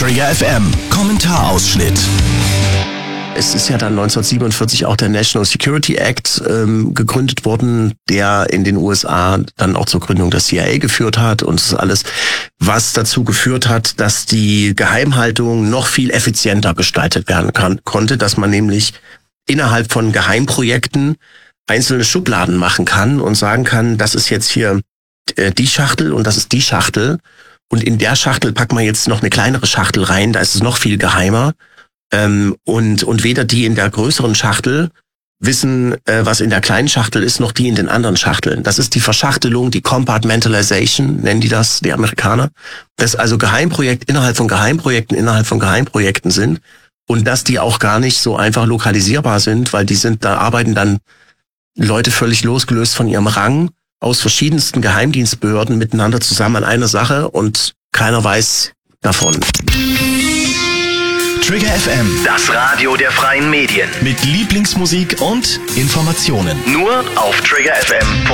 Trigger FM Kommentarausschnitt. Es ist ja dann 1947 auch der National Security Act gegründet worden, der in den USA dann auch zur Gründung der CIA geführt hat. Und das ist alles, was dazu geführt hat, dass die Geheimhaltung noch viel effizienter gestaltet werden konnte, dass man nämlich innerhalb von Geheimprojekten einzelne Schubladen machen kann und sagen kann, das ist jetzt hier die Schachtel und das ist die Schachtel. Und in der Schachtel packen wir jetzt noch eine kleinere Schachtel rein, da ist es noch viel geheimer. Und weder die in der größeren Schachtel wissen, was in der kleinen Schachtel ist, noch die in den anderen Schachteln. Das ist die Verschachtelung, die Compartmentalization, nennen die das, die Amerikaner. Dass also Geheimprojekte innerhalb von Geheimprojekten sind und dass die auch gar nicht so einfach lokalisierbar sind, weil da arbeiten dann Leute völlig losgelöst von ihrem Rang aus verschiedensten Geheimdienstbehörden miteinander zusammen an einer Sache und keiner weiß davon. Trigger FM, Das Radio der freien Medien. mit Lieblingsmusik und Informationen. Nur auf triggerfm.de.